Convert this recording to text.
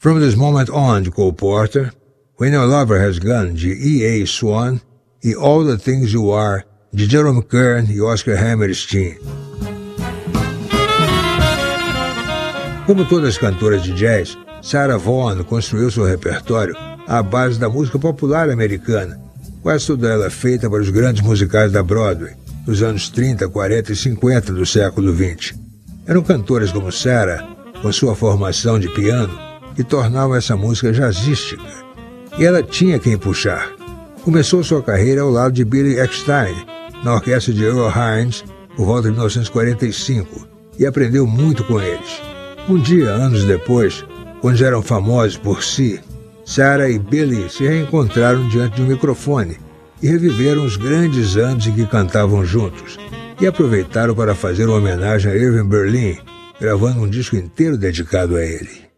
From This Moment On, de Cole Porter, When Your Lover Has Gone, de E.A. Swan, e All the Things You Are, de Jerome Kern e Oscar Hammerstein. Como todas as cantoras de jazz, Sarah Vaughan construiu seu repertório à base da música popular americana, quase toda ela feita para os grandes musicais da Broadway, dos anos 30, 40 e 50 do século XX. Eram cantoras como Sarah, com sua formação de piano, que tornavam essa música jazzística. E ela tinha quem puxar. Começou sua carreira ao lado de Billy Eckstine, na orquestra de Earl Hines, por volta de 1945, e aprendeu muito com eles. Um dia, anos depois, quando já eram famosos por si, Sarah e Billy se reencontraram diante de um microfone e reviveram os grandes anos em que cantavam juntos, e aproveitaram para fazer uma homenagem a Irving Berlin, gravando um disco inteiro dedicado a ele.